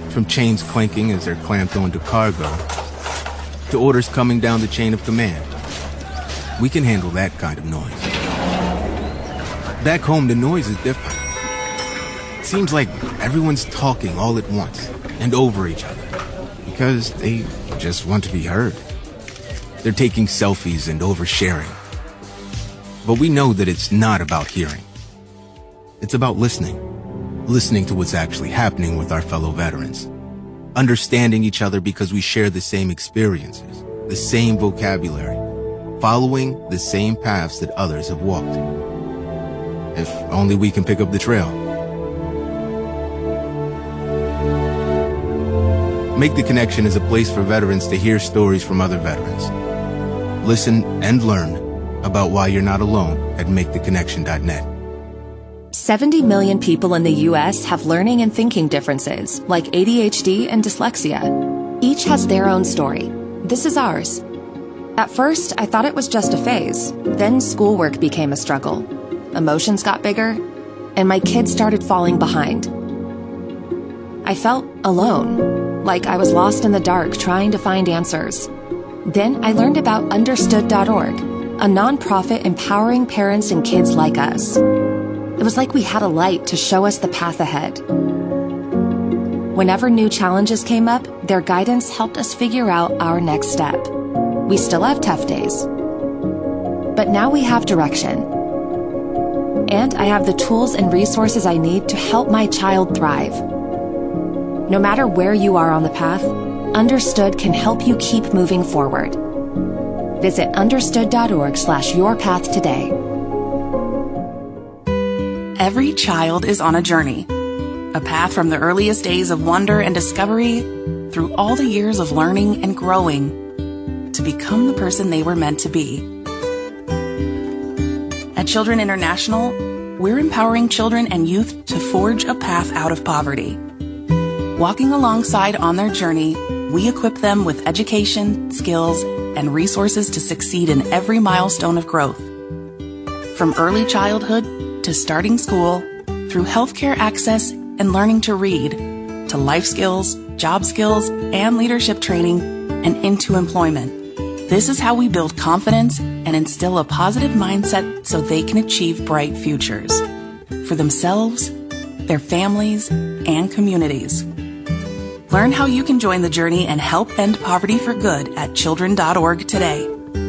From chains clanking as they're clamped onto cargo, to orders coming down the chain of command. We can handle that kind of noise. Back home, the noise is different. It seems like everyone's talking all at once and over each other because they just want to be heard. They're taking selfies and oversharing. But we know that it's not about hearing. It's about listening. Listening to what's actually happening with our fellow veterans. Understanding each other because we share the same experiences, the same vocabulary, following the same paths that others have walked. If only we can pick up the trail. Make the Connection is a place for veterans to hear stories from other veterans. Listen and learn about why you're not alone at maketheconnection.net. 70 million people in the U.S. have learning and thinking differences, like ADHD and dyslexia. Each has their own story. This is ours. At first, I thought it was just a phase. Then schoolwork became a struggle. Emotions got bigger, and my kids started falling behind. I felt alone, like I was lost in the dark trying to find answers. Then I learned about Understood.org, a nonprofit empowering parents and kids like us. It was like we had a light to show us the path ahead. Whenever new challenges came up, their guidance helped us figure out our next step. We still have tough days, but now we have direction. And I have the tools and resources I need to help my child thrive. No matter where you are on the path, Understood can help you keep moving forward. Visit understood.org/yourpath today. Every child is on a journey, a path from the earliest days of wonder and discovery through all the years of learning and growing to become the person they were meant to be. At Children International, we're empowering children and youth to forge a path out of poverty. Walking alongside on their journey, we equip them with education, skills, and resources to succeed in every milestone of growth. From early childhood to starting school, through healthcare access and learning to read, to life skills, job skills, and leadership training, and into employment. This is how we build confidence and instill a positive mindset so they can achieve bright futures for themselves, their families, and communities. Learn how you can join the journey and help end poverty for good at children.org today.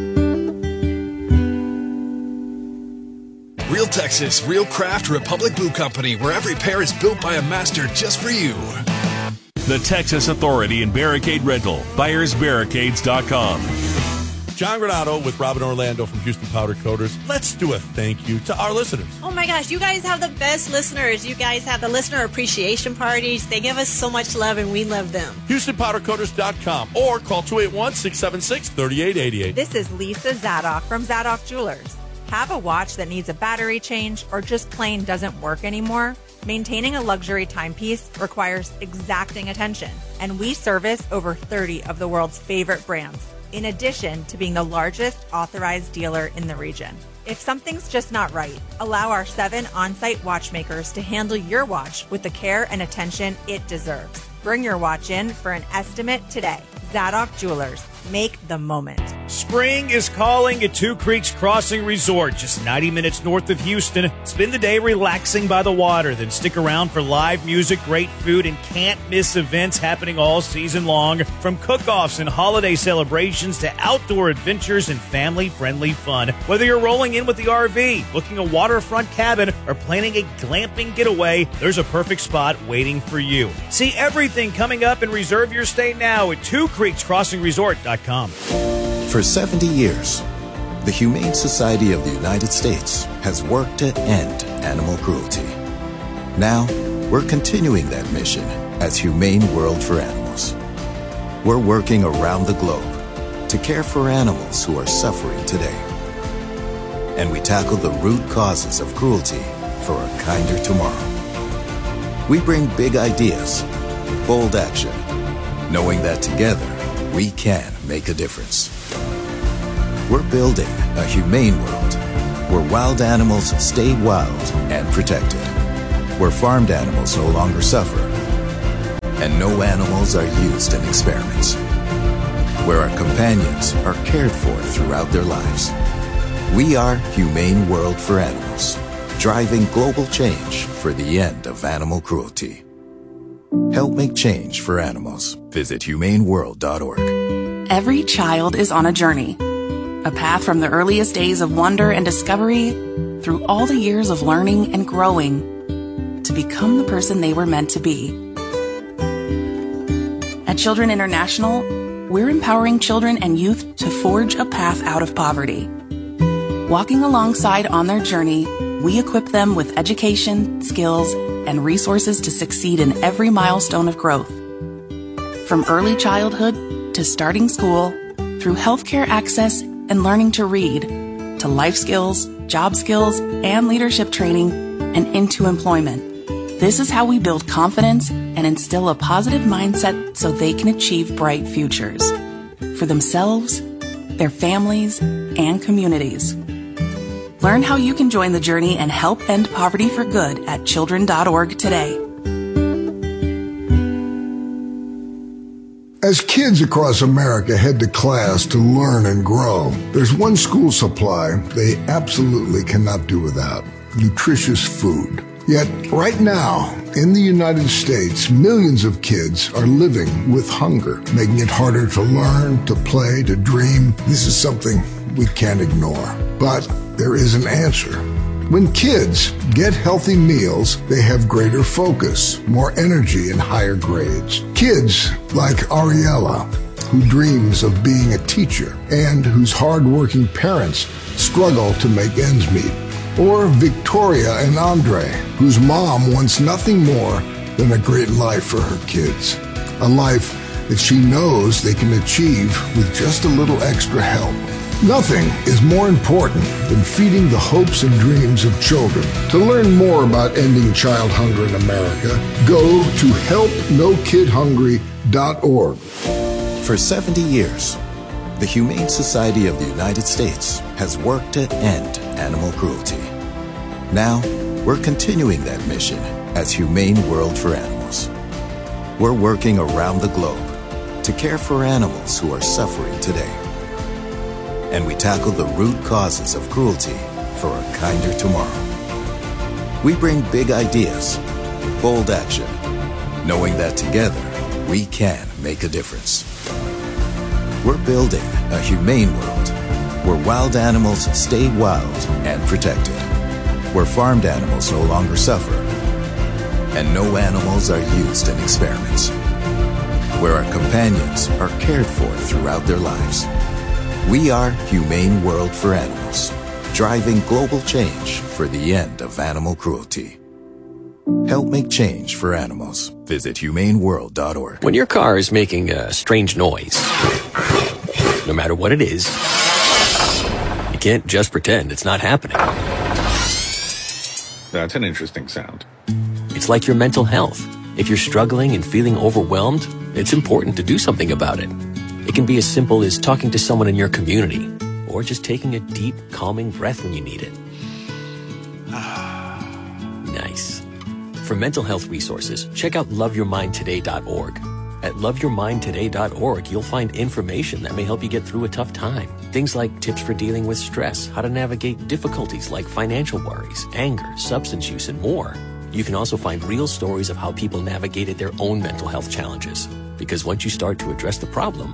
Real Texas, Real Craft, Republic Blue Company, where every pair is built by a master just for you. The Texas Authority and Barricade Rental, buyersbarricades.com. John Granado with Robin Orlando from Houston Powder Coaters. Let's do a thank you to our listeners. Oh my gosh, you guys have the best listeners. You guys have the listener appreciation parties. They give us so much love and we love them. HoustonPowderCoaters.com or call 281-676-3888. This is Lisa Zadok from Zadok Jewelers. Have a watch that needs a battery change or just plain doesn't work anymore? Maintaining a luxury timepiece requires exacting attention, and we service over 30 of the world's favorite brands, in addition to being the largest authorized dealer in the region. If something's just not right, allow our 7 on-site watchmakers to handle your watch with the care and attention it deserves. Bring your watch in for an estimate today. Zadok Jewelers. Make the moment. Spring is calling at Two Creeks Crossing Resort, just 90 minutes north of Houston. Spend the day relaxing by the water, then stick around for live music, great food, and can't-miss events happening all season long. From cook-offs and holiday celebrations to outdoor adventures and family-friendly fun. Whether you're rolling in with the RV, booking a waterfront cabin, or planning a glamping getaway, there's a perfect spot waiting for you. See everything coming up and reserve your stay now at TwoCreeksCrossingResort.com. For 70 years, the Humane Society of the United States has worked to end animal cruelty. Now, we're continuing that mission as Humane World for Animals. We're working around the globe to care for animals who are suffering today. And we tackle the root causes of cruelty for a kinder tomorrow. We bring big ideas, bold action, knowing that together we can make a difference. We're building a humane world where wild animals stay wild and protected, where farmed animals no longer suffer, and no animals are used in experiments. Where our companions are cared for throughout their lives. We are Humane World for Animals, driving global change for the end of animal cruelty. Help make change for animals. Visit humaneworld.org. Every child is on a journey, a path from the earliest days of wonder and discovery through all the years of learning and growing to become the person they were meant to be. At Children International, we're empowering children and youth to forge a path out of poverty. Walking alongside on their journey, we equip them with education, skills, and resources to succeed in every milestone of growth. From early childhood to starting school, through healthcare access and learning to read, to life skills, job skills, and leadership training, and into employment. This is how we build confidence and instill a positive mindset so they can achieve bright futures for themselves, their families, and communities. Learn how you can join the journey and help end poverty for good at children.org today. As kids across America head to class to learn and grow, there's one school supply they absolutely cannot do without: nutritious food. Yet, right now, in the United States, millions of kids are living with hunger, making it harder to learn, to play, to dream. This is something we can't ignore. But there is an answer. When kids get healthy meals, they have greater focus, more energy, and higher grades. Kids like Ariella, who dreams of being a teacher and whose hard-working parents struggle to make ends meet. Or Victoria and Andre, whose mom wants nothing more than a great life for her kids. A life that she knows they can achieve with just a little extra help. Nothing is more important than feeding the hopes and dreams of children. To learn more about ending child hunger in America, go to helpnokidhungry.org. For 70 years, the Humane Society of the United States has worked to end animal cruelty. Now, we're continuing that mission as Humane World for Animals. We're working around the globe to care for animals who are suffering today. And we tackle the root causes of cruelty for a kinder tomorrow. We bring big ideas, bold action, knowing that together we can make a difference. We're building a humane world where wild animals stay wild and protected, where farmed animals no longer suffer, and no animals are used in experiments, where our companions are cared for throughout their lives. We are Humane World for Animals, driving global change for the end of animal cruelty. Help make change for animals. Visit humaneworld.org. When your car is making a strange noise, no matter what it is, you can't just pretend it's not happening. That's an interesting sound. It's like your mental health. If you're struggling and feeling overwhelmed, it's important to do something about it. It can be as simple as talking to someone in your community, or just taking a deep, calming breath when you need it. Nice. For mental health resources, check out loveyourmindtoday.org. At loveyourmindtoday.org, you'll find information that may help you get through a tough time. Things like tips for dealing with stress, how to navigate difficulties like financial worries, anger, substance use, and more. You can also find real stories of how people navigated their own mental health challenges. Because once you start to address the problem,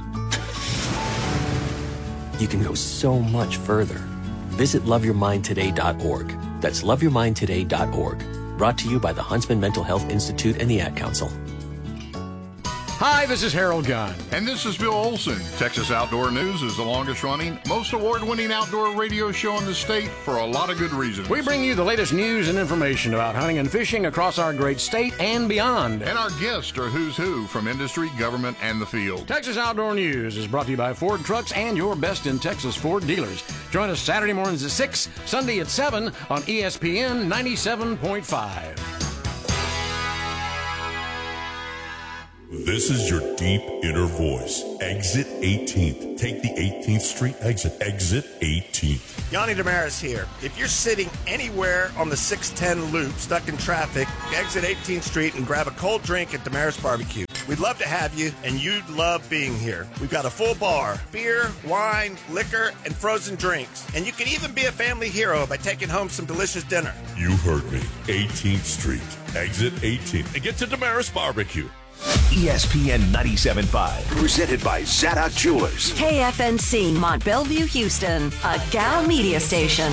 you can go so much further. Visit loveyourmindtoday.org. That's loveyourmindtoday.org. Brought to you by the Huntsman Mental Health Institute and the Ad Council. Hi, this is Harold Gunn. And this is Bill Olson. Texas Outdoor News is the longest running, most award-winning outdoor radio show in the state for a lot of good reasons. We bring you the latest news and information about hunting and fishing across our great state and beyond. And our guests are who's who from industry, government, and the field. Texas Outdoor News is brought to you by Ford Trucks and your best in Texas Ford dealers. Join us Saturday mornings at 6, Sunday at 7 on ESPN 97.5. This is your deep inner voice. Exit 18th. Take the 18th Street exit. Exit 18th. Yanni Damaris here. If you're sitting anywhere on the 610 loop, stuck in traffic, exit 18th Street and grab a cold drink at Damaris Barbecue. We'd love to have you, and you'd love being here. We've got a full bar, beer, wine, liquor, and frozen drinks. And you can even be a family hero by taking home some delicious dinner. You heard me. 18th Street, exit 18th. And get to Damaris Barbecue. ESPN 97.5, presented by Zadok Jewelers. KFNC, Mont Bellevue, Houston, a Gal Media station.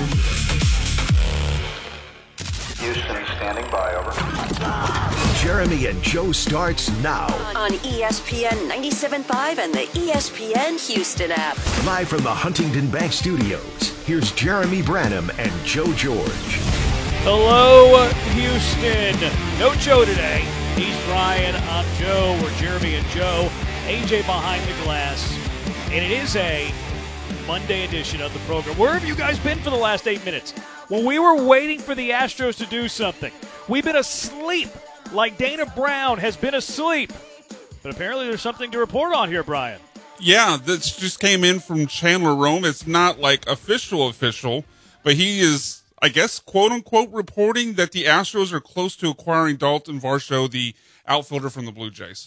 Houston, standing by, over. Jeremy and Joe starts now. On ESPN 97.5 and the ESPN Houston app. Live from the Huntington Bank Studios, here's Jeremy Branham and Joe George. Hello, Houston. No Joe today. He's Brian, I'm Joe. We're Jeremy and Joe. AJ behind the glass. And it is a Monday edition of the program. Where have you guys been for the last 8 minutes? Well, we were waiting for the Astros to do something. We've been asleep, like Dana Brown has been asleep. But apparently there's something to report on here, Brian. Yeah, this just came in from Chandler Rome. It's not like official, but he is, I guess, quote-unquote, reporting that the Astros are close to acquiring Dalton Varsho, the outfielder from the Blue Jays.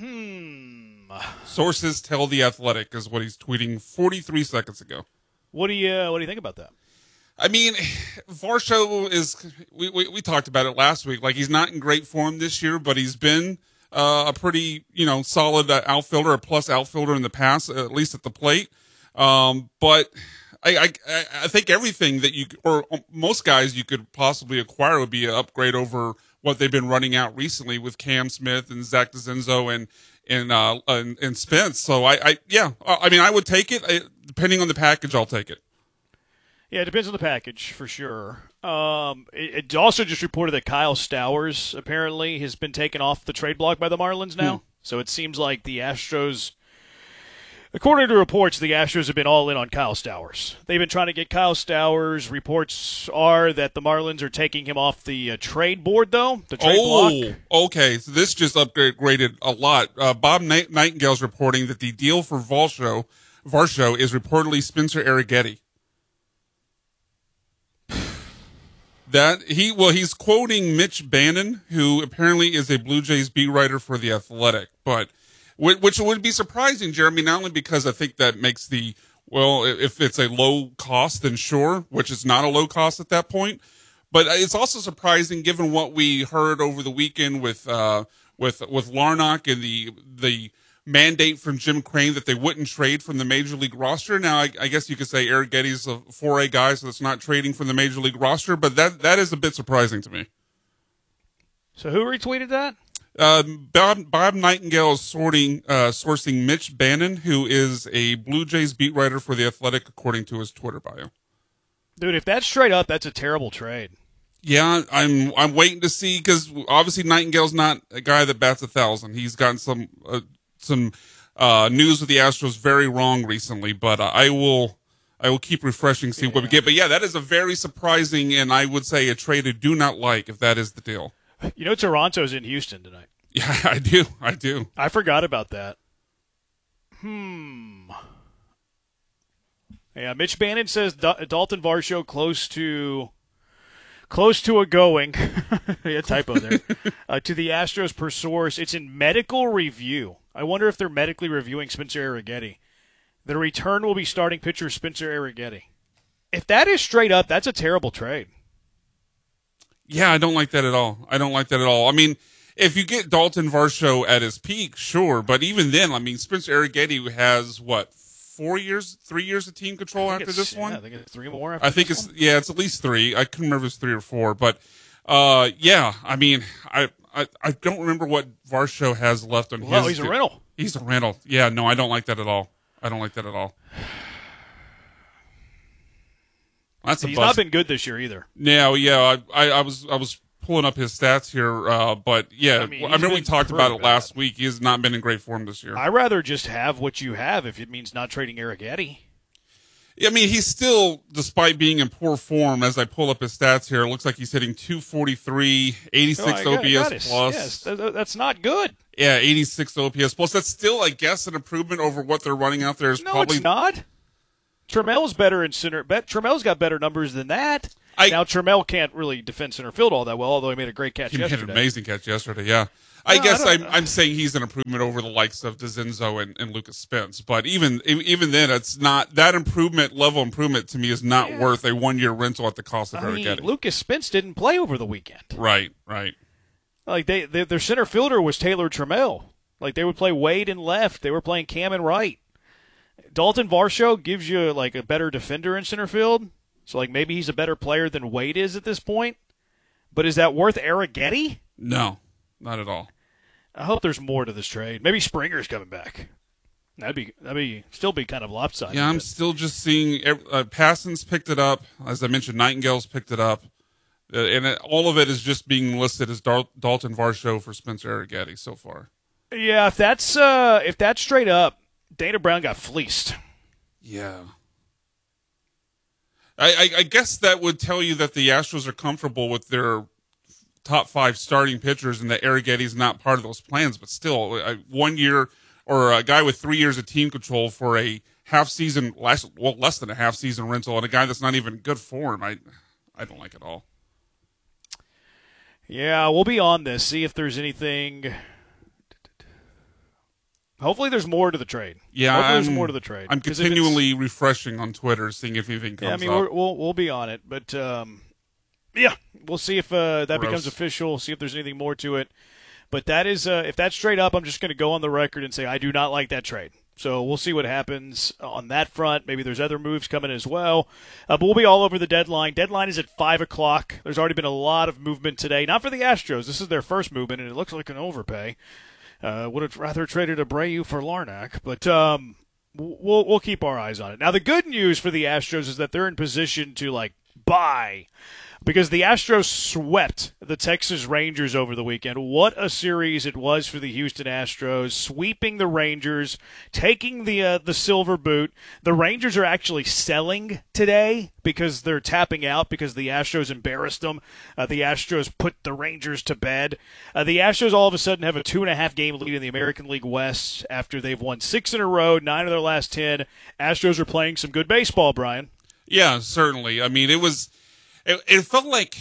Sources tell The Athletic is what he's tweeting 43 seconds ago. What do you think about that? I mean, Varsho is, we talked about it last week, like he's not in great form this year, but he's been a pretty, solid outfielder, a plus outfielder in the past, at least at the plate. But I think everything that or most guys you could possibly acquire would be an upgrade over what they've been running out recently with Cam Smith and Zach DeCenzo and Spence. So I would take it. Depending on the package, I'll take it. Yeah, it depends on the package for sure. It also just reported that Kyle Stowers apparently has been taken off the trade block by the Marlins now. So it seems like the Astros, according to reports, the Astros have been all in on Kyle Stowers. They've been trying to get Kyle Stowers. Reports are that the Marlins are taking him off the trade board, though, the trade block. Okay. So this just upgraded a lot. Bob Nightingale's reporting that the deal for Varsho is reportedly Spencer Arrighetti. He's quoting Mitch Bannon, who apparently is a Blue Jays beat writer for The Athletic, but which would be surprising, Jeremy, not only because I think that makes if it's a low cost, then sure, which is not a low cost at that point, but it's also surprising given what we heard over the weekend with Larnach and the mandate from Jim Crane that they wouldn't trade from the Major League roster. Now, I guess you could say Arrighetti's a 4A guy, so it's not trading from the Major League roster, but that is a bit surprising to me. So who retweeted that? Bob Nightingale is sourcing Mitch Bannon, who is a Blue Jays beat writer for The Athletic, according to his Twitter bio. Dude, if that's straight up, that's a terrible trade. Yeah, I'm waiting to see, because obviously Nightingale's not a guy that bats 1,000. He's gotten some news with the Astros very wrong recently, but I will keep refreshing, see what we get. But yeah, that is a very surprising, and I would say a trade I do not like if that is the deal. Toronto's in Houston tonight. Yeah, I do. I forgot about that. Yeah, Mitch Bannon says Dalton Varsho close to a going. Yeah, typo there. To the Astros per source. It's in medical review. I wonder if they're medically reviewing Spencer Arrighetti. The return will be starting pitcher Spencer Arrighetti. If that is straight up, that's a terrible trade. Yeah, I don't like that at all. I mean, if you get Dalton Varsho at his peak, sure. But even then, I mean, Spencer Arrighetti has, 3 years of team control after this one? I think it's 3 more I think it's at least 3. I couldn't remember if it's 3 or 4. But, yeah, I mean, I don't remember what Varsho has left on his. Well, he's a rental. He's a rental. Yeah, no, I don't like that at all. He's not been good this year either. Yeah. I was pulling up his stats here, but yeah, I remember we talked about it last week. He has not been in great form this year. I'd rather just have what you have if it means not trading Arrighetti. I mean, he's still, despite being in poor form, as I pull up his stats here, it looks like he's hitting 243, 86 OPS plus. Yes, that's not good. Yeah, 86 OPS plus. That's still, I guess, an improvement over what they're running out there. It's not. Trammell's better in center. Trammell's got better numbers than that. Now, Trammell can't really defend center field all that well, although he made a great catch yesterday. He made an amazing catch yesterday, yeah. I guess I'm saying he's an improvement over the likes of DeZenzo and Lucas Spence, but even then, it's not that level improvement to me is not worth a 1-year rental at the cost of Arrighetti. Lucas Spence didn't play over the weekend. Right. Like their center fielder was Taylor Trammell. Like they would play Wade in left, they were playing Cam in right. Dalton Varsho gives you like a better defender in center field, so like maybe he's a better player than Wade is at this point. But is that worth Arrighetti? No, not at all. I hope there's more to this trade. Maybe Springer's coming back. That'd be still be kind of lopsided. Yeah, I'm still just seeing Passon's picked it up. As I mentioned, Nightingale's picked it up. All of it is just being listed as Dalton Varsho for Spencer Arrighetti so far. Yeah, if that's straight up, Dana Brown got fleeced. Yeah. I guess that would tell you that the Astros are comfortable with their top 5 starting pitchers and that Arrighetti's not part of those plans. But still, 1 year or a guy with 3 years of team control for a less than a half season rental and a guy that's not even in good form, I don't like it all. Yeah, we'll be on this. See if there's anything. Hopefully there's more to the trade. Yeah, hopefully there's more to the trade. I'm continually refreshing on Twitter, seeing if anything comes up. Yeah, I mean, we'll be on it. But, yeah, we'll see if that becomes official, see if there's anything more to it. But that is, if that's straight up, I'm just going to go on the record and say I do not like that trade. So we'll see what happens on that front. Maybe there's other moves coming as well. But we'll be all over the deadline. Deadline is at 5 o'clock. There's already been a lot of movement today. Not for the Astros. This is their first movement, and it looks like an overpay. Would have rather traded Abreu for Larnach. But we'll keep our eyes on it. Now, the good news for the Astros is that they're in position to, like, buy. Because the Astros swept the Texas Rangers over the weekend. What a series it was for the Houston Astros, sweeping the Rangers, taking the silver boot. The Rangers are actually selling today because they're tapping out because the Astros embarrassed them. The Astros put the Rangers to bed. The Astros all of a sudden have a 2.5-game lead in the American League West after they've won 6 in a row, 9 of their last 10. Astros are playing some good baseball, Brian. Yeah, certainly. I mean, it felt like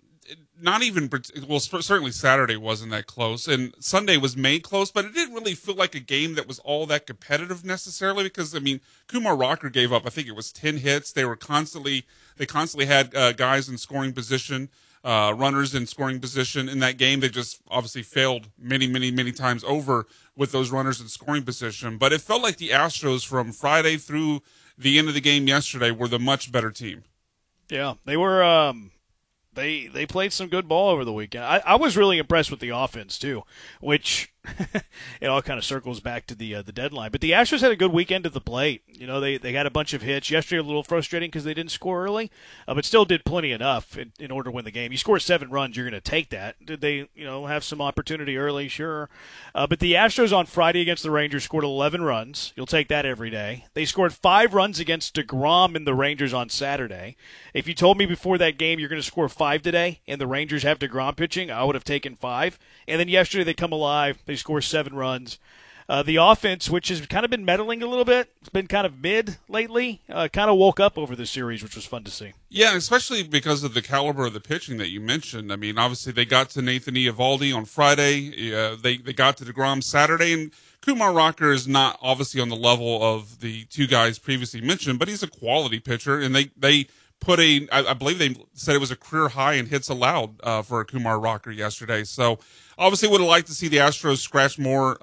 not even, well, certainly Saturday wasn't that close, and Sunday was made close, but it didn't really feel like a game that was all that competitive necessarily because, I mean, Kumar Rocker gave up, I think it was 10 hits. They constantly had guys in scoring position, runners in scoring position in that game. They just obviously failed many, many, many times over with those runners in scoring position. But it felt like the Astros from Friday through the end of the game yesterday were the much better team. Yeah, they were. They played some good ball over the weekend. I was really impressed with the offense too, which it all kind of circles back to the deadline. But the Astros had a good weekend at the plate. You know, they had a bunch of hits yesterday. A little frustrating because they didn't score early, but still did plenty enough in order to win the game. You score 7 runs, you're going to take that. Did they, have some opportunity early? Sure, but the Astros on Friday against the Rangers scored 11 runs. You'll take that every day. They scored 5 runs against DeGrom and the Rangers on Saturday. If you told me before that game you're going to score 5 today and the Rangers have DeGrom pitching, I would have taken 5. And then yesterday they come alive. They score 7 runs. The offense, which has kind of been meddling a little bit, it's been kind of mid lately, kind of woke up over the series, which was fun to see. Yeah, especially because of the caliber of the pitching that you mentioned. I mean, obviously they got to Nathan Eovaldi on Friday. They got to DeGrom Saturday, and Kumar Rocker is not obviously on the level of the 2 guys previously mentioned, but he's a quality pitcher, and they put I believe they said it was a career high in hits allowed for Kumar Rocker yesterday. So obviously would have liked to see the Astros scratch more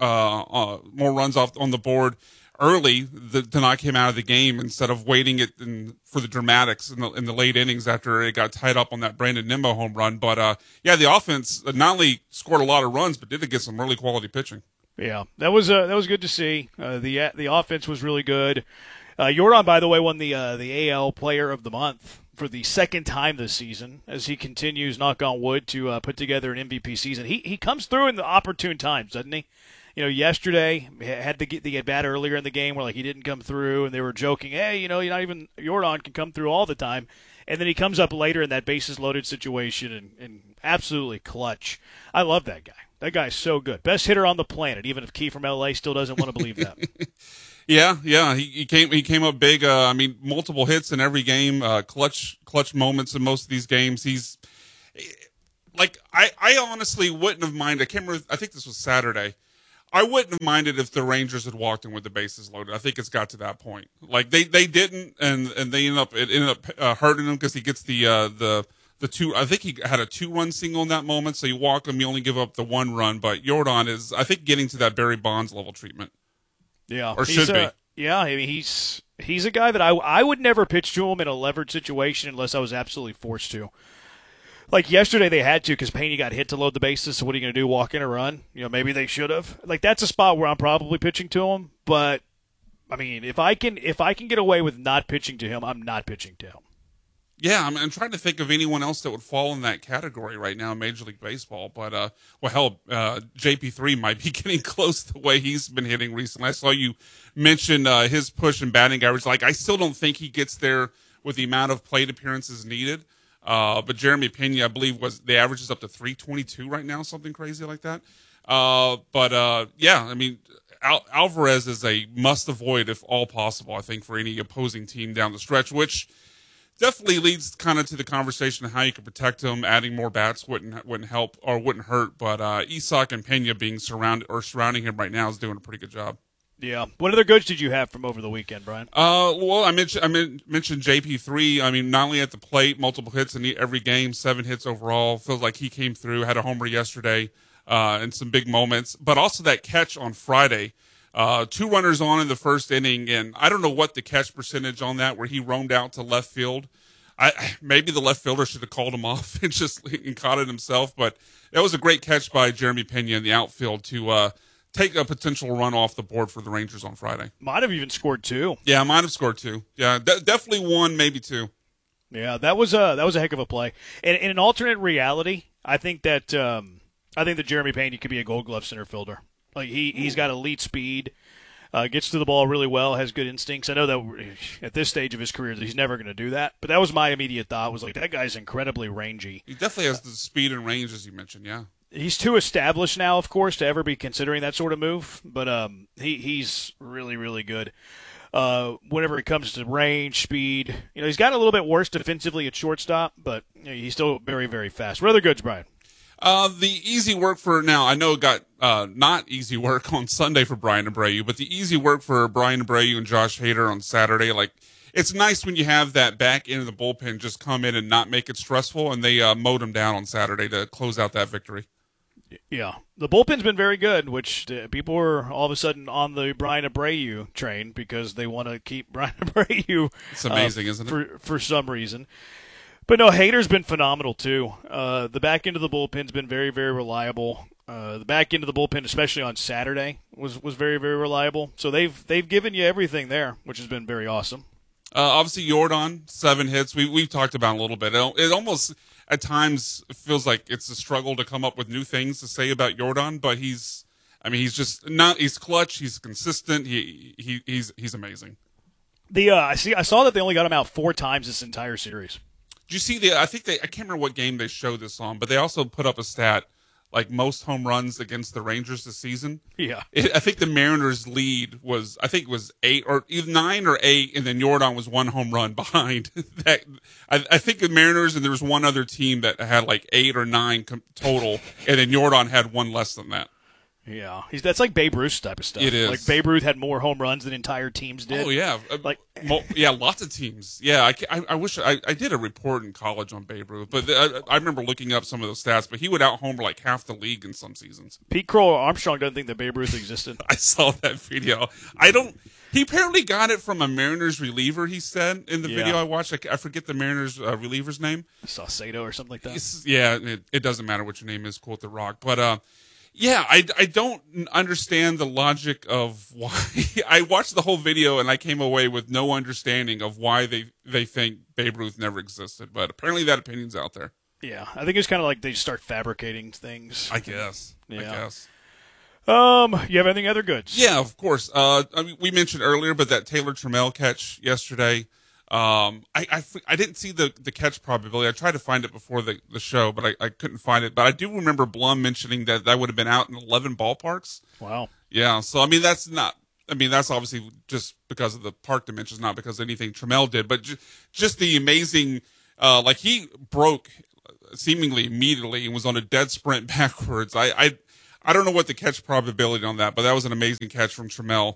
runs off on the board early to knock him out of the game instead of waiting for the dramatics in the late innings after it got tied up on that Brandon Nimmo home run. But yeah, the offense not only scored a lot of runs, but did get some really quality pitching. Yeah, that was good to see. The offense was really good. Jordan, by the way, won the AL Player of the Month for the second time this season as he continues, knock on wood, to put together an MVP season. He comes through in the opportune times, doesn't he? Yesterday had to get the at-bat earlier in the game where he didn't come through, and they were joking, hey, not even Jordan can come through all the time. And then he comes up later in that bases-loaded situation and absolutely clutch. I love that guy. That guy's so good. Best hitter on the planet, even if Key from L.A. still doesn't want to believe that. Yeah, he came up big. Multiple hits in every game, clutch moments in most of these games. like I honestly wouldn't have minded. I can't remember. I think this was Saturday. I wouldn't have minded if the Rangers had walked in with the bases loaded. I think it's got to that point. Like they didn't, and they ended up hurting him because he gets the two. I think he had a 2-run single in that moment. So you walk him, you only give up the 1 run. But Jordan is, I think, getting to that Barry Bonds level treatment. Yeah, or should be. Yeah, I mean, he's a guy that I would never pitch to him in a levered situation unless I was absolutely forced to. Like yesterday, they had to because Pena got hit to load the bases. So what are you going to do? Walk in or run? Maybe they should have. Like that's a spot where I'm probably pitching to him. But I mean, if I can get away with not pitching to him, I'm not pitching to him. Yeah, I'm trying to think of anyone else that would fall in that category right now in Major League Baseball. But, JP3 might be getting close the way he's been hitting recently. I saw you mention his push and batting average. Like, I still don't think he gets there with the amount of plate appearances needed. But Jeremy Pena, I believe, the average is up to 322 right now, something crazy like that. Yeah, I mean, Alvarez is a must avoid if all possible, I think, for any opposing team down the stretch, which definitely leads kind of to the conversation of how you could protect him. Adding more bats wouldn't help or wouldn't hurt, but Isak and Pena being surrounding him right now is doing a pretty good job. Yeah. What other goods did you have from over the weekend, Brian? Well, I mentioned JP3. I mean, not only at the plate, multiple hits in every game, 7 hits overall. Feels like he came through, had a homer yesterday, and some big moments, but also that catch on Friday. 2 runners on in the first inning, and I don't know what the catch percentage on that, where he roamed out to left field. Maybe the left fielder should have called him off and caught it himself, but that was a great catch by Jeremy Pena in the outfield to take a potential run off the board for the Rangers on Friday. Might have even scored 2. Yeah, might have scored 2. Yeah, definitely 1, maybe 2. Yeah, that was a heck of a play. And in an alternate reality, I think that Jeremy Pena could be a Gold Glove center fielder. Like he's got elite speed, gets to the ball really well, has good instincts. I know that at this stage of his career that he's never going to do that, but that was my immediate thought. Was like, that guy's incredibly rangy. He definitely has the speed and range, as you mentioned. Yeah, he's too established now, of course, to ever be considering that sort of move. But he's really, really good. Whenever it comes to range, speed, he's gotten a little bit worse defensively at shortstop, but he's still very, very fast. What other goods, Brian? The easy work for now, I know it got not easy work on Sunday for Brian Abreu, but the easy work for Brian Abreu and Josh Hader on Saturday. Like, it's nice when you have that back end of the bullpen just come in and not make it stressful, and they mowed him down on Saturday to close out that victory. Yeah, the bullpen's been very good, which people were all of a sudden on the Brian Abreu train because they want to keep Brian Abreu. It's amazing, isn't it? For some reason. But no, Hader's been phenomenal too. The back end of the bullpen's been very, very reliable. The back end of the bullpen, especially on Saturday, was very, very reliable. So they've given you everything there, which has been very awesome. Obviously, Jordan, 7 hits. We've talked about it a little bit. It almost at times feels like it's a struggle to come up with new things to say about Jordan, but he's clutch. He's consistent. He's amazing. I saw that they only got him out 4 times this entire series. Did you see I can't remember what game they showed this on, but they also put up a stat like most home runs against the Rangers this season. Yeah. I think the Mariners' lead was 8 or either 9 or 8, and then Jordan was 1 home run behind. That I think the Mariners, and there was one other team that had like 8 or 9 total, and then Jordan had 1 less than that. Yeah, that's like Babe Ruth type of stuff. It is. Like Babe Ruth had more home runs than entire teams did. Oh yeah, lots of teams. Yeah, I wish I did a report in college on Babe Ruth, but I remember looking up some of those stats. But he would out homer like half the league in some seasons. Pete Crow Armstrong doesn't think that Babe Ruth existed. I saw that video. He apparently got it from a Mariners reliever. He said in the video I watched. I forget the Mariners reliever's name. Saucedo or something like that. Yeah, it doesn't matter what your name is. Quote The Rock, but. Yeah, I don't understand the logic of why. I watched the whole video and I came away with no understanding of why they think Babe Ruth never existed. But apparently that opinion's out there. Yeah, I think it's kind of like they start fabricating things. I guess. Yeah. I guess. You have anything other goods? Yeah, of course. We mentioned earlier, but that Taylor Trammell catch yesterday. I didn't see the catch probability. I tried to find it before the show, but I couldn't find it. But I do remember Blum mentioning that would have been out in 11 ballparks. Wow. Yeah. So, that's obviously just because of the park dimensions, not because of anything Trammell did, but just the amazing, he broke seemingly immediately and was on a dead sprint backwards. I don't know what the catch probability on that, but that was an amazing catch from Trammell.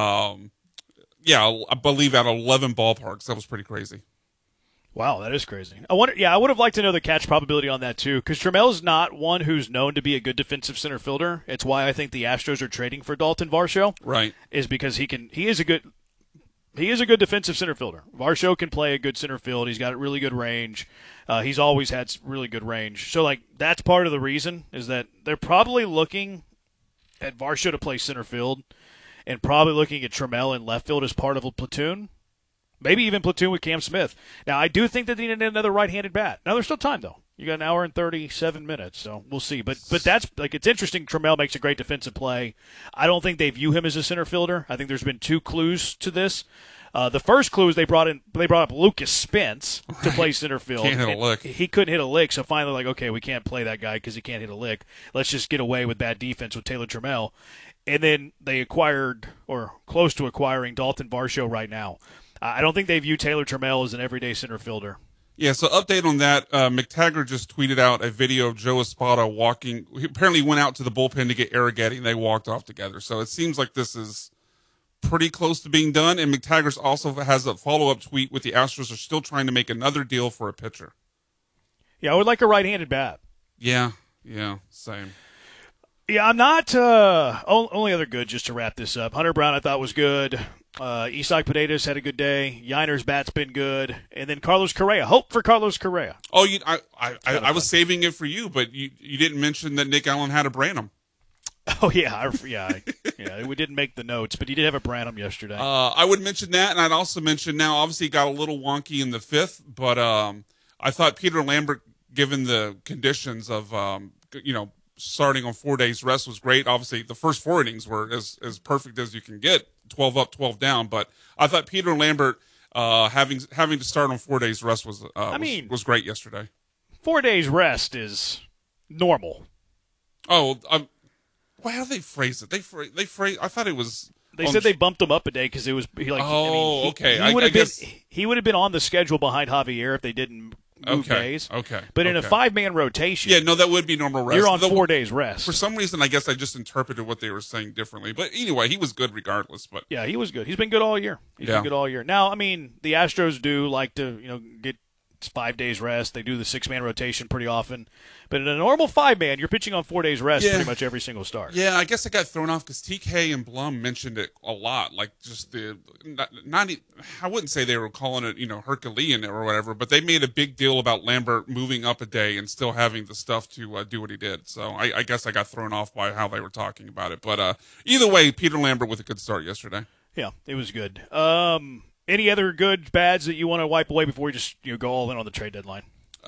I believe at 11 ballparks. That was pretty crazy. Wow, that is crazy. I would have liked to know the catch probability on that too, because Trammell's not one who's known to be a good defensive center fielder. It's why I think the Astros are trading for Dalton Varsho. Right. Is because he is a good defensive center fielder. Varsho can play a good center field. He's got really good range. He's always had really good range. So, that's part of the reason is that they're probably looking at Varsho to play center field and probably looking at Trammell in left field as part of a platoon. Maybe even platoon with Cam Smith. Now, I do think that they need another right-handed bat. Now, there's still time, though. You got an hour and 37 minutes, so we'll see. But that's it's interesting. Trammell makes a great defensive play. I don't think they view him as a center fielder. I think there's been two clues to this. The first clue is they brought up Lucas Spence to play center field. Can't hit a lick. He couldn't hit a lick, so finally, okay, we can't play that guy because he can't hit a lick. Let's just get away with bad defense with Taylor Trammell. And then they acquired, or close to acquiring, Dalton Varsho right now. I don't think they view Taylor Trammell as an everyday center fielder. Yeah, so update on that. McTaggart just tweeted out a video of Joe Espada walking. He apparently went out to the bullpen to get Arrighetti, and they walked off together. So it seems like this is pretty close to being done. And McTaggart also has a follow-up tweet with the Astros are still trying to make another deal for a pitcher. Yeah, I would like a right-handed bat. Yeah, same. Yeah, I'm not only other good just to wrap this up. Hunter Brown I thought was good. Isaac Paredes had a good day. Yiner's bat's been good. And then Carlos Correa. Hope for Carlos Correa. Oh, I was saving it for you, but you didn't mention that Nick Allen had a Branham. Oh, yeah. We didn't make the notes, but he did have a Branham yesterday. I would mention that, and I'd also mention now, obviously it got a little wonky in the fifth, but I thought Peter Lambert, given the conditions of, starting on 4 days rest was great. Obviously, the first 4 innings were as perfect as you can get, 12 up, 12 down. But I thought Peter Lambert having to start on 4 days rest was great yesterday. 4 days rest is normal. Oh, how do they phrase it? They phrase. I thought it was. They said they bumped him up a day because it was. Okay. He would have been on the schedule behind Javier if they didn't move days. Okay. But in a 5-man rotation. Yeah, no, that would be normal rest. You're on 4 days rest. For some reason, I guess I just interpreted what they were saying differently. But anyway, he was good regardless. But yeah, he was good. He's been good all year. Been good all year. Now, the Astros do like to, get 5 days rest. They do the 6-man rotation pretty often. But in a normal 5-man, you're pitching on 4 days rest pretty much every single start. Yeah, I guess I got thrown off because TK and Blum mentioned it a lot. Like just I wouldn't say they were calling it, Herculean or whatever, but they made a big deal about Lambert moving up a day and still having the stuff to do what he did. So I guess I got thrown off by how they were talking about it. But either way, Peter Lambert with a good start yesterday. Yeah, it was good. Any other good bads that you want to wipe away before we just go all in on the trade deadline?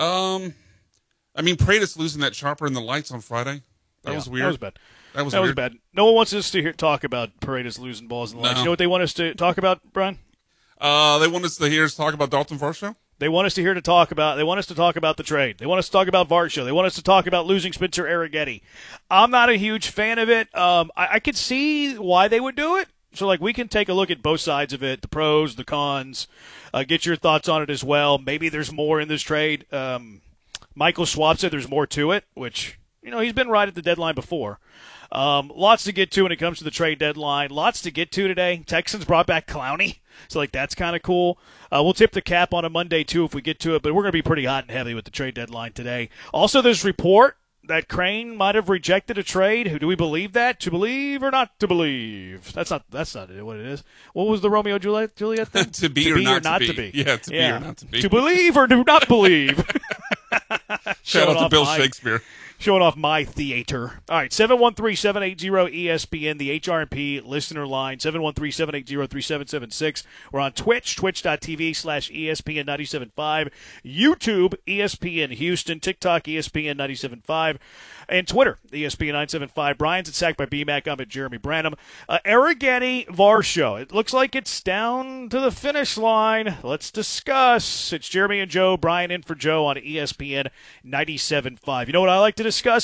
Paredes losing that chopper in the lights on Friday. That was weird. That was bad. That was bad. No one wants us to talk about Paredes losing balls in the lights. You know what they want us to talk about, Brian? They want us to hear us talk about Dalton Varsho. They want us to talk about the trade. They want us to talk about Varsho. They want us to talk about losing Spencer Arrighetti. I'm not a huge fan of it. I could see why they would do it. So, we can take a look at both sides of it, the pros, the cons, get your thoughts on it as well. Maybe there's more in this trade. Michael Schwab said there's more to it, which, he's been right at the deadline before. Lots to get to when it comes to the trade deadline. Lots to get to today. Texans brought back Clowney, so, that's kind of cool. We'll tip the cap on a Monday, too, if we get to it, but we're going to be pretty hot and heavy with the trade deadline today. Also, there's report that Crane might have rejected a trade. Do we believe that? To believe or not to believe? That's not what it is. What was the Romeo Juliet thing? to be or not to be. Yeah, to be or not to be. To believe or do not believe. Shout out to Bill Shakespeare. Showing off my theater. All right, 713-780-ESPN, the HRP listener line, 713-780-3776. We're on Twitch, twitch.tv/ESPN975, YouTube, ESPN Houston, TikTok, ESPN 975, and Twitter, ESPN975. Brian's at Sacked by BMAC. I'm at Jeremy Branham. Arrighetti Varsho. It looks like it's down to the finish line. Let's discuss. It's Jeremy and Joe. Brian in for Joe on ESPN 975. You know what I like to discuss?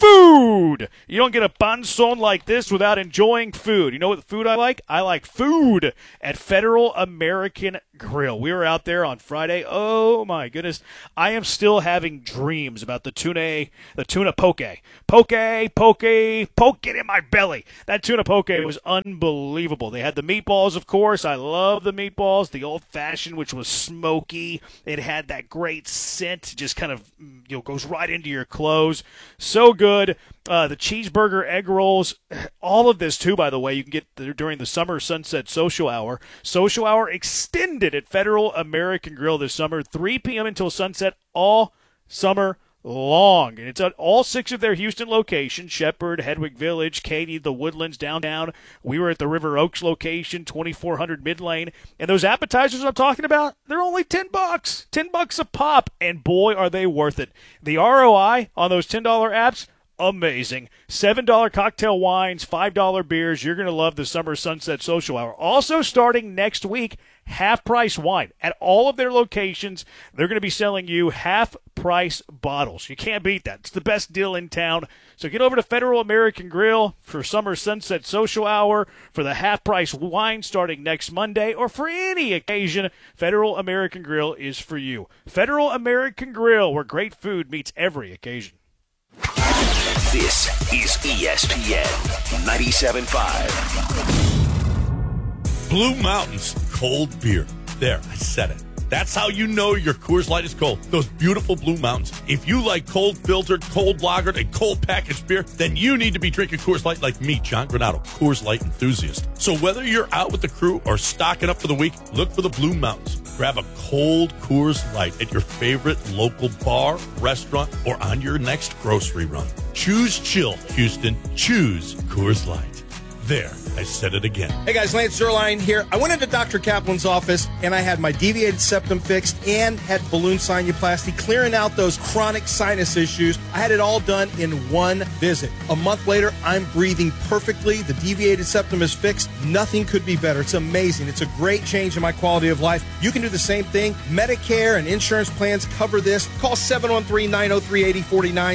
food. You don't get a pansón like this without enjoying food. You know what food I like? I like food at Federal American Grill. We were out there on Friday. Oh, my goodness. I am still having dreams about the tuna poke. Poke it in my belly. That tuna poke was unbelievable. They had the meatballs, of course. I love the meatballs. The old-fashioned, which was smoky. It had that great scent. Just kind of goes right into your clothes. So good. The cheeseburger, egg rolls, all of this, too, by the way, you can get during the Summer Sunset Social Hour. Social Hour extended at Federal American Grill this summer, 3 p.m. until sunset all summer long. And it's at all 6 of their Houston locations: Shepherd, Hedwig Village, Katy, The Woodlands, downtown. We were at the River Oaks location, 2400 Mid-Lane. And those appetizers I'm talking about, they're only $10. $10 a pop. And boy, are they worth it. The ROI on those $10 apps, amazing. $7 cocktail wines, $5 beers. You're going to love the Summer Sunset Social Hour. Also starting next week, half-price wine. At all of their locations, they're going to be selling you half-price bottles. You can't beat that. It's the best deal in town. So get over to Federal American Grill for Summer Sunset Social Hour, for the half-price wine starting next Monday, or for any occasion. Federal American Grill is for you. Federal American Grill, where great food meets every occasion. This is ESPN 97.5. Blue Mountains cold beer. There, I said it. That's how you know your Coors Light is cold. Those beautiful Blue Mountains. If you like cold filtered, cold lagered, and cold packaged beer, then you need to be drinking Coors Light like me, John Granado, Coors Light enthusiast. So whether you're out with the crew or stocking up for the week, look for the Blue Mountains. Grab a cold Coors Light at your favorite local bar, restaurant, or on your next grocery run. Choose chill, Houston. Choose Coors Light. There, I said it again. Hey guys, Lance Zerline here. I went into Dr. Kaplan's office and I had my deviated septum fixed and had balloon sinuplasty, clearing out those chronic sinus issues. I had it all done in one visit. A month later, I'm breathing perfectly. The deviated septum is fixed. Nothing could be better. It's amazing. It's a great change in my quality of life. You can do the same thing. Medicare and insurance plans cover this. Call 713-903-8049,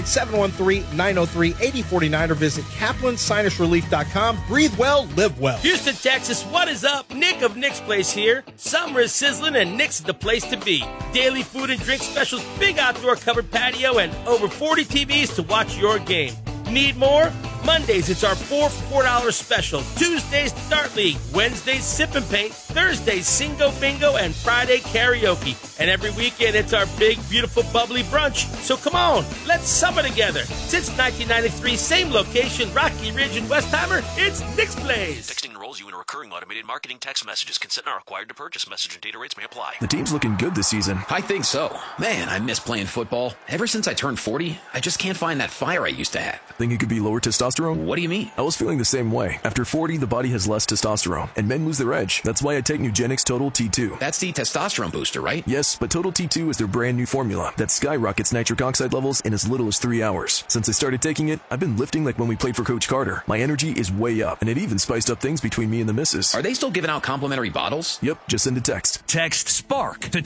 713-903-8049, or visit kaplansinusrelief.com. Breathe well, live well. Houston, Texas, what is up? Nick of Nick's Place here. Summer is sizzling and Nick's is the place to be. Daily food and drink specials, big outdoor covered patio, and over 40 TVs to watch your game. Need more? Mondays, it's our 4 for $4 special. Tuesdays, Dart League. Wednesdays, Sip and Paint. Thursdays, Singo Bingo. And Friday, karaoke. And every weekend, it's our big, beautiful, bubbly brunch. So come on, let's summer together. Since 1993, same location, Rocky Ridge and Westheimer, it's Nick's Place. Texting enrolls you in a recurring automated marketing text messages. Consent not required to purchase. Message and data rates may apply. The team's looking good this season. I think so. Man, I miss playing football. Ever since I turned 40, I just can't find that fire I used to have. Think it could be lower testosterone? What do you mean? I was feeling the same way. After 40, the body has less testosterone, and men lose their edge. That's why I take Nugenix Total T2. That's the testosterone booster, right? Yes, but Total T2 is their brand new formula that skyrockets nitric oxide levels in as little as 3 hours. Since I started taking it, I've been lifting like when we played for Coach Carter. My energy is way up, and it even spiced up things between me and the missus. Are they still giving out complimentary bottles? Yep, just send a text. Text SPARK to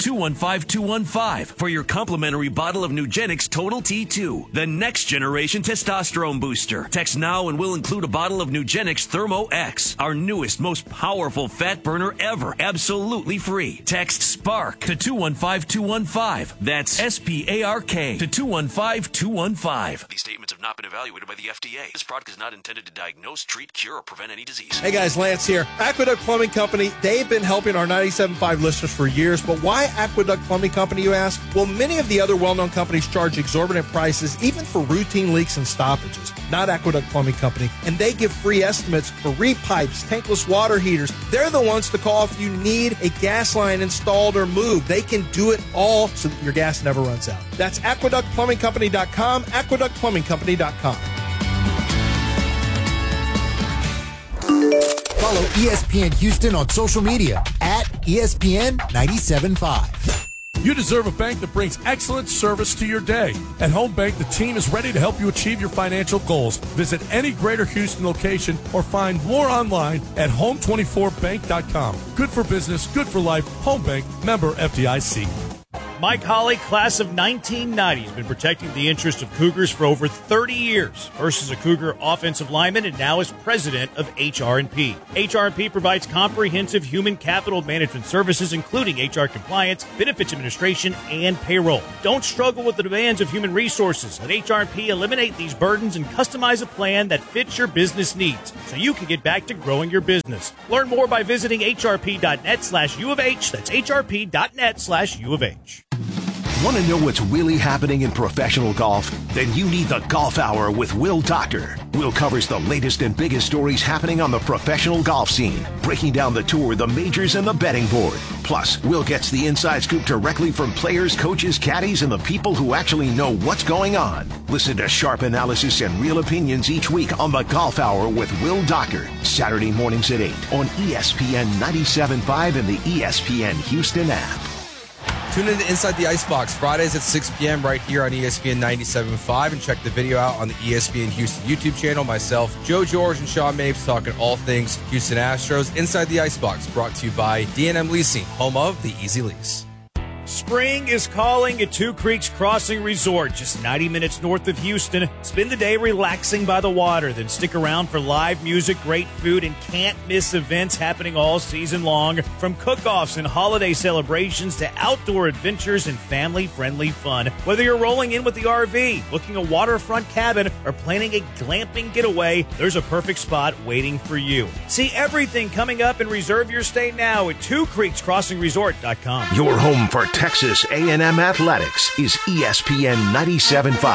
215-215 for your complimentary bottle of Nugenix Total T2, the next generation testosterone booster. Text now and we'll include a bottle of Nugenix Thermo X, our newest, most powerful fat burner ever, absolutely free. Text SPARK to 215-215. That's SPARK to 215-215. These statements have not been evaluated by the FDA. This product is not intended to diagnose, treat, cure, or prevent any disease. Hey guys, Lance here. Aqueduct Plumbing Company, they've been helping our 97.5 listeners for years, but why Aqueduct Plumbing Company, you ask? Well, many of the other well-known companies charge exorbitant prices, even for routine leaks and stoppages. Not Aqueduct Plumbing Company, and they give free estimates for repipes, tankless water heaters. They're the ones to call if you need a gas line installed or moved. They can do it all so that your gas never runs out. That's aqueductplumbingcompany.com, aqueductplumbingcompany.com. Follow ESPN Houston on social media at ESPN 97.5. You deserve a bank that brings excellent service to your day. At Home Bank, the team is ready to help you achieve your financial goals. Visit any Greater Houston location or find more online at home24bank.com. Good for business, good for life. Home Bank, member FDIC. Mike Holly, class of 1990, has been protecting the interests of Cougars for over 30 years. First as a Cougar offensive lineman and now as president of HR&P. HR&P provides comprehensive human capital management services, including HR compliance, benefits administration, and payroll. Don't struggle with the demands of human resources. Let HR&P eliminate these burdens and customize a plan that fits your business needs so you can get back to growing your business. Learn more by visiting hrp.net/U of H. That's hrp.net/U of H. Want to know what's really happening in professional golf? Then you need the Golf Hour with Will Doctor. Will covers the latest and biggest stories happening on the professional golf scene, breaking down the tour, the majors, and the betting board. Plus, Will gets the inside scoop directly from players, coaches, caddies, and the people who actually know what's going on. Listen to sharp analysis and real opinions each week on the Golf Hour with Will Doctor, Saturday mornings at 8 on ESPN 97.5 and the ESPN Houston app. Tune in to Inside the Icebox Fridays at 6 p.m. right here on ESPN 97.5 and check the video out on the ESPN Houston YouTube channel. Myself, Joe George, and Sean Mapes talking all things Houston Astros. Inside the Icebox brought to you by D&M Leasing, home of the Easy Lease. Spring is calling at Two Creeks Crossing Resort, just 90 minutes north of Houston. Spend the day relaxing by the water, then stick around for live music, great food, and can't-miss events happening all season long. From cook-offs and holiday celebrations to outdoor adventures and family-friendly fun. Whether you're rolling in with the RV, booking a waterfront cabin, or planning a glamping getaway, there's a perfect spot waiting for you. See everything coming up and reserve your stay now at twocreekscrossingresort.com. Your home for Texas A&M Athletics is ESPN 97.5.